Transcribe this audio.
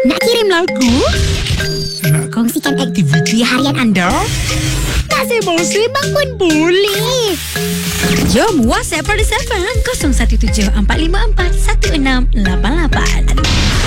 Nak kirim lagu? Nak kongsikan aktiviti harian anda? Nak sembang-sembang pun boleh. Jom WhatsApp Parti FM 0174541688.